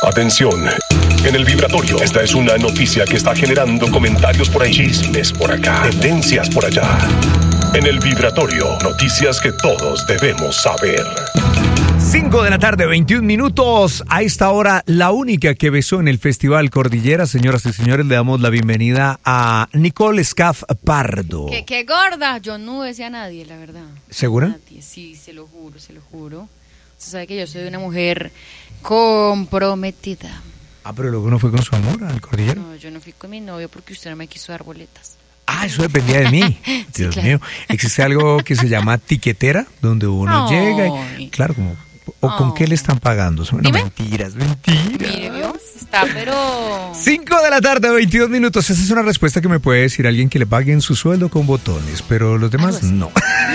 Atención. En el vibratorio, esta es una noticia que está generando comentarios por ahí, chismes por acá, tendencias por allá. En el vibratorio, noticias que todos debemos saber. 5 de la tarde, 21 minutos. A esta hora, la única que besó en el Festival Cordillera. Señoras y señores, le damos la bienvenida a Nicole Scaff Pardo. ¡Qué gorda! Yo no besé a nadie, la verdad. ¿Segura? Nadie. Sí, se lo juro, se lo juro. Usted sabe que yo soy una mujer comprometida. Ah, pero luego no fue con su amor al Cordillera. No, yo no fui con mi novio porque usted no me quiso dar boletas. Ah, eso dependía de mí. Sí, Dios claro. mío. Existe algo que se llama tiquetera, donde uno llega y, claro, como, ¿o con qué le están pagando? No, Dime. mentiras. Mire, ¿vio? Está, pero... 5 de la tarde, 22 minutos. Esa es una respuesta que me puede decir alguien que le paguen su sueldo con botones, pero los demás no.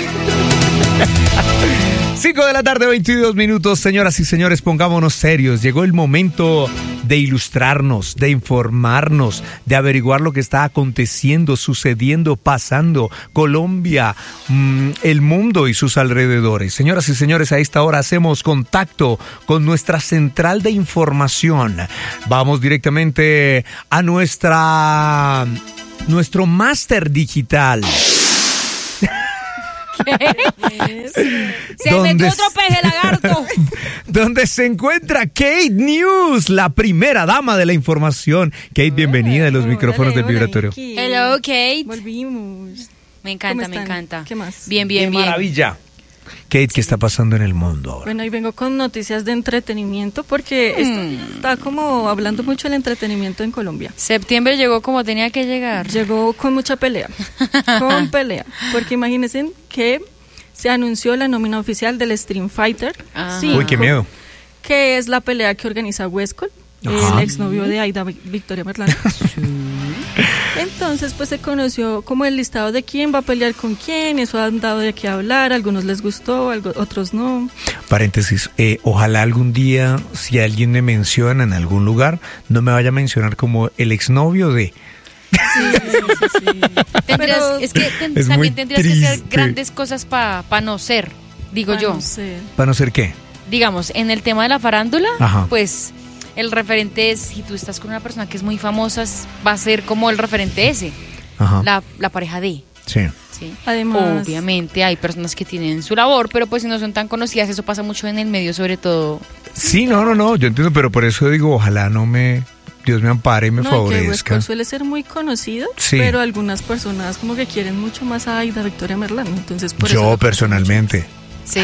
5 de la tarde, 22 minutos. Señoras y señores, pongámonos serios. Llegó el momento de ilustrarnos, de informarnos, de averiguar lo que está aconteciendo, sucediendo, pasando. Colombia, el mundo y sus alrededores. Señoras y señores, a esta hora hacemos contacto con nuestra central de información. Vamos directamente a nuestro máster digital. Se metió otro peje lagarto. Donde se encuentra Kate News, la primera dama de la información. Kate, bienvenida a los micrófonos del vibratorio. Hello, Kate. Volvimos. Me encanta, ¿Cómo me están? encanta. ¿Qué más? Bien, ¡Qué bien, bien. maravilla! Kate, ¿qué está pasando en el mundo ahora? Bueno, hoy vengo con noticias de entretenimiento porque está como hablando mucho del entretenimiento en Colombia. Septiembre llegó como tenía que llegar. Llegó con mucha pelea, porque imagínense que se anunció la nómina oficial del Street Fighter Ajá. 5, Uy, qué miedo. que es la pelea que organiza Westcol, Ajá. el exnovio de Aida Victoria Merlano. Entonces, pues se conoció como el listado de quién va a pelear con quién, eso han dado de qué hablar, a algunos les gustó, otros no. Paréntesis, ojalá algún día, si alguien me menciona en algún lugar, no me vaya a mencionar como el exnovio de... Sí. Pero Es que es muy también tendrías que hacer triste. grandes cosas para no ser, digo yo. no sé. ¿Para no ser qué? Digamos, en el tema de la farándula, Ajá. pues el referente es, si tú estás con una persona que es muy famosa, va a ser como el referente ese, Ajá. la pareja de. Sí. ¿sí? Además, Obviamente hay personas que tienen su labor, pero pues si no son tan conocidas, eso pasa mucho en el medio, sobre todo. Sí, no, yo entiendo, pero por eso digo, ojalá Dios me ampare y me no, que favorezca. Westcol suele ser muy conocido, Sí. pero algunas personas como que quieren mucho más a Aida Victoria Merlano, entonces por eso Yo lo- personalmente. Sí.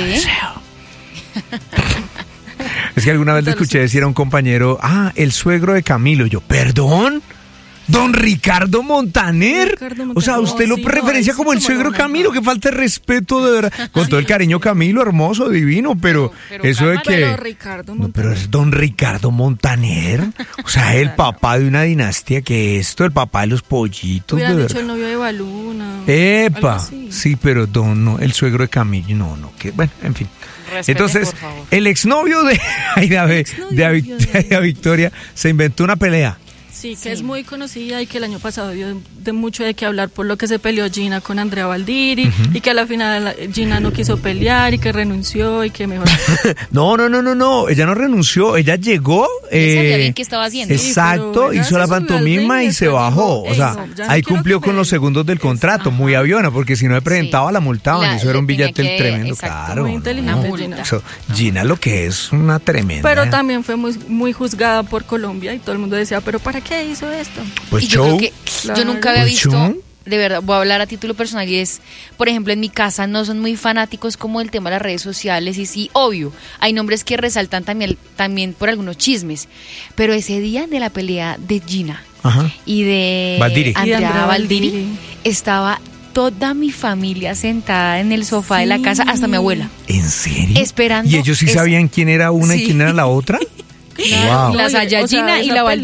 Es que alguna vez le escuché decir a un compañero, el suegro de Camilo. Yo, ¿perdón? ¿Don Ricardo Montaner? Ricardo Montaner. O sea, usted No, lo sí, referencia no, como el sí, suegro como no, Camilo, no. que falta de respeto, de verdad. Con todo el cariño, Camilo, hermoso, divino, pero eso de cálmate, que... Pero Ricardo No, pero Montaner. es don Ricardo Montaner. O sea, el papá de una dinastía que esto, el papá de los pollitos, de Hubieran dicho verdad. el novio de Baluna. algo Epa, así. sí, pero no, el suegro de Camilo, no, que bueno, en fin. Respeten, Entonces, por favor. el exnovio de Aida Victoria se inventó una pelea. Sí, que Sí. es muy conocida y que el año pasado dio de mucho de qué hablar por lo que se peleó Gina con Andrea Valdiri y que a la final Gina no quiso pelear y que renunció y que mejor... No, ella no renunció, ella llegó. Ella sabía bien qué estaba haciendo. Exacto, pero ella hizo la se subió al pantomima ring y y se después bajó. dijo, O sea, "Ey, no, ya no ahí quiero cumplió que con los peleen". segundos del contrato, muy aviona, porque si no le presentaba la multaban, eso era un le tenía billete que- tremendo, exacto, claro. muy ¿no? inteligente Una multa. Gina. Eso, Gina lo que es una tremenda. Pero también fue muy juzgada por Colombia y todo el mundo decía, ¿pero para qué hizo esto? Pues Y yo show. creo que Claro. yo nunca había Pues visto, show. de verdad, voy a hablar a título personal y es, por ejemplo, en mi casa no son muy fanáticos como del tema de las redes sociales y sí, obvio, hay nombres que resaltan también por algunos chismes, pero ese día de la pelea de Gina Ajá. y de Valdiri. Y de Andrea Andrea Valdiri, Valdiri. estaba toda mi familia sentada en el sofá de la Sí. casa, hasta mi abuela. ¿En serio? Esperando ¿Y ellos sí esa- sabían quién era una y Sí. quién era la otra? Wow. La Oye, Sayajina y esa la pelea Valdiri.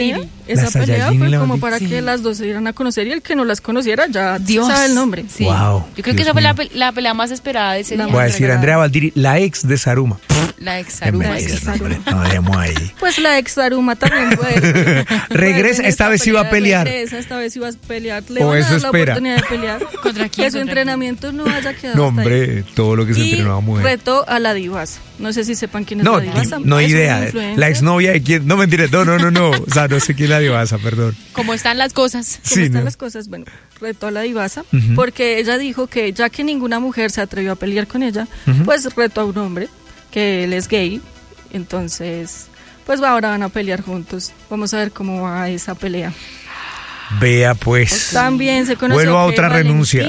esa pelea Saiyajin y fue la como Van para Sí. que las dos se dieran a conocer y el que no las conociera ya Dios. sabe el nombre. Sí. Wow, Yo creo que Dios esa fue mío. la pelea más esperada de ese La día. Voy a más decir regalada. Andrea Valdiri, la ex de Saruma. La ex Qué Saruma. envidia, Saruma. hombre. No, dejemos ahí. Pues la ex Saruma también puede. Regresa, Pues en esta vez sí va a pelear. Regresa, esta vez sí va a pelear. Le O van a eso dar la espera. oportunidad de pelear. ¿Contra quién? Que su ¿Contra entrenamiento no haya quedado No, hasta ahí. hombre, todo lo que se Y entrenó a mujer. reto a la divasa. No sé si sepan quién es No, la divasa. no Es una idea. influencer. La exnovia de quién. No, mentira. No. O sea, no sé quién es la divasa, perdón. ¿Cómo están las cosas? ¿Cómo Sí, están ¿no? las cosas? Bueno, retó a la divasa Ujú. porque ella dijo que ya que ninguna mujer se atrevió a pelear con ella, Ujú. pues retó a un hombre, que él es gay. Entonces, pues ahora van a pelear juntos. Vamos a ver cómo va esa pelea. Vea, pues. También se conoció Vuelvo a que otra renuncia.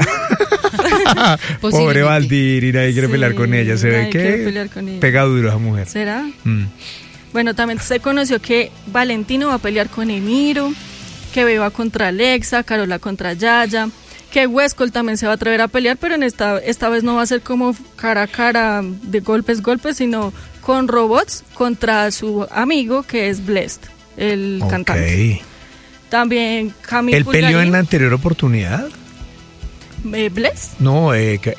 Pobre Posiblemente. Valdiri, nadie quiere Sí, pelear con ella. Se ve nadie quiere que pelear con ella. pega duro esa mujer. ¿Será? Mm. Bueno, también se conoció que Valentino va a pelear con Emiro, que Beba contra Alexa, Carola contra Yaya, que Westcol también se va a atrever a pelear, pero en esta vez no va a ser como cara a cara de golpes, sino con robots contra su amigo que es Blessed, el cantante. Ok. También Camille ¿Él peleó Pulgarín, en la anterior oportunidad? ¿Blessed? No,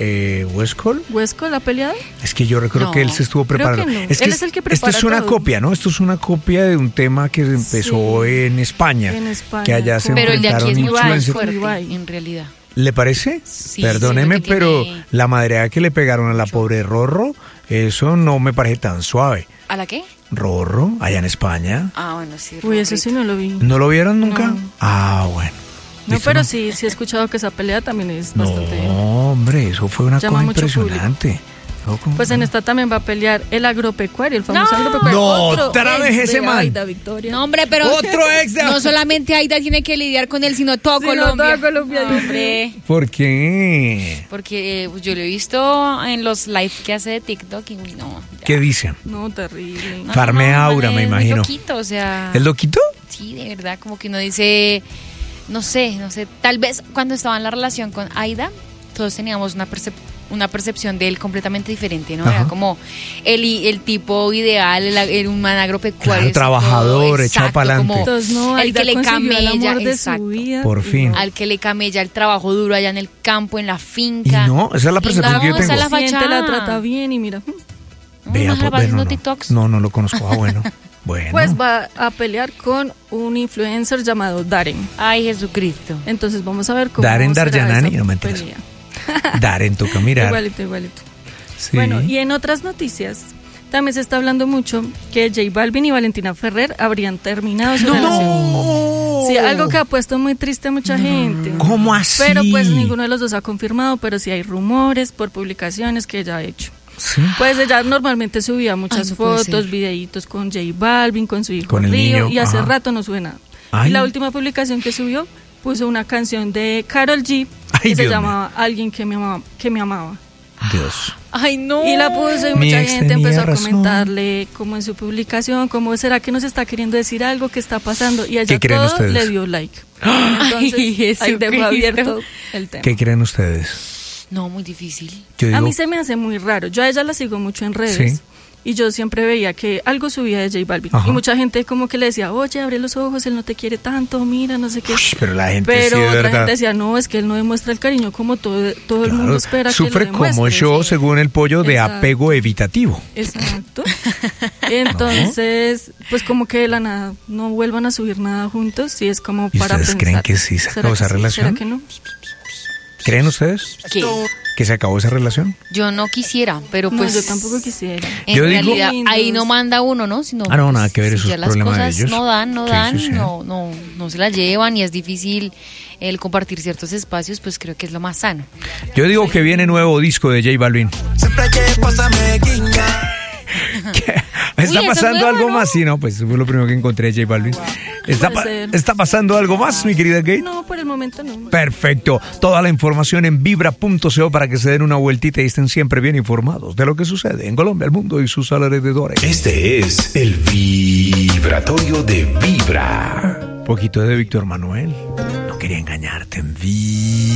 Westcol. ¿Westcol ha peleado? Es que yo recuerdo No, que él se estuvo creo preparando. que no. Es que Él es el que esto prepara es una todo. copia, ¿no? Esto es una copia de un tema que empezó Sí. en España. En España, Que allá se con- Pero el de aquí es enfrentaron mucho más influencers. fuerte, Ibai. en realidad. ¿Le parece? Sí, Perdóneme, siento que pero tiene- la madreada que le pegaron a la pobre Rorro, eso no me parece tan suave. ¿A la qué? Rorro, allá en España. Ah, bueno, sí. Uy, eso sí no lo vi. ¿No lo vieron nunca? No. Ah, bueno. No, ¿Listo, pero no? sí he escuchado que esa pelea también es bastante... No, hombre, eso fue una Llama cosa mucho impresionante. Pues en esta también va a pelear el agropecuario, el famoso No. agropecuario. No, Otro otra ex vez de ese man. Aida Victoria. No, hombre, pero Otro ex de- no solamente Aida tiene que lidiar con él, sino todo Sino Colombia. toda Colombia, No, Dios hombre. ¿Por qué? Porque pues, yo lo he visto en los live que hace de TikTok y uy, no. ya. ¿Qué dicen? No, terrible. No, Farme Aura, man, me es muy imagino. loquito, o sea. ¿Es loquito? Sí, de verdad, como que uno dice, no sé, tal vez cuando estaba en la relación con Aida, todos teníamos una percepción de él completamente diferente, ¿no? Ajá. Era como el tipo ideal, un man agropecuario. Claro, así, trabajador, todo, echado exacto, pa'lante. como Entonces, no, el Aida que le consiguió el camella, amor de exacto. su vida. Por fin. Al que le camella el trabajo duro allá en el campo, en la Y finca. no, esa es la Y percepción no, que yo esa tengo. es la Siente, fachada. la trata bien y mira, Vea, no, pues, haciendo no. TikToks. No lo conozco. Ah, bueno. Bueno. pues va a pelear con un influencer llamado Darren. Ay, Jesucristo. Entonces vamos a ver cómo Darren será Darjanani, esa no mentiras. pelea. Darren, toca mirar. Igualito. Sí. Bueno, y en otras noticias, también se está hablando mucho que J Balvin y Valentina Ferrer habrían terminado su relación. ¡No! Sí, algo que ha puesto muy triste a mucha gente. ¿Cómo así? Pero pues ninguno de los dos ha confirmado, pero sí hay rumores por publicaciones que ella ha hecho. Sí. Pues ella normalmente subía muchas Ay, no puede fotos, ser. videitos con J Balvin, con su hijo Con el Río, niño, y hace ajá. rato no sube nada. Ay. Y la última publicación que subió puso una canción de Karol G Ay, que se Dios llamaba Alguien que me amaba. Dios. Ay, no. Y la puso y Mi mucha ex gente tenía empezó a razón. comentarle como en su publicación, como será que nos está queriendo decir algo que está pasando, y ella ¿Qué creen todo ustedes? le dio like. Ay, Entonces ahí dejó Jesucristo. abierto el tema. ¿Qué creen ustedes? No, muy difícil. Yo A digo, mí se me hace muy raro. Yo a ella la sigo mucho en redes. Sí. Y yo siempre veía que algo subía de J Balvin. Ajá. Y mucha gente como que le decía, oye, abre los ojos, él no te quiere tanto, mira, no sé qué. ush, pero la gente Pero sí, de otra verdad. gente decía, no, es que él no demuestra el cariño como todo el Claro, mundo espera sufre que lo como demuestre. yo, Sí. según el pollo, de Exacto. apego evitativo. Exacto. Entonces, pues como que de la nada no vuelvan a subir nada juntos y es como ¿Y para ustedes pensar. creen que sí se acabó ¿Será esa que sí? relación? ¿Será que no? ¿Creen ustedes ¿Qué? que se acabó esa relación? Yo no quisiera, pero No, pues. yo tampoco quisiera. En Yo digo- realidad, ahí no manda uno, ¿no? Sino, Ah, no, nada que ver, si eso ya es las problema de cosas ellos. no dan, Sí, sí. no se la llevan y es difícil el compartir ciertos espacios, pues creo que es lo más sano. Yo digo que viene nuevo disco de J Balvin. ¿Qué? ¿Está Uy, eso es pasando nuevo, algo ¿no? más? Sí, no, pues fue lo primero que encontré de J Balvin. Puede ser. ¿Está pasando algo más, mi querida Kate? No, por el momento no. Perfecto. Toda la información en vibra.co para que se den una vueltita y estén siempre bien informados de lo que sucede en Colombia, el mundo y sus alrededores. Este es el vibratorio de Vibra. Poquito de Víctor Manuel. No quería engañarte en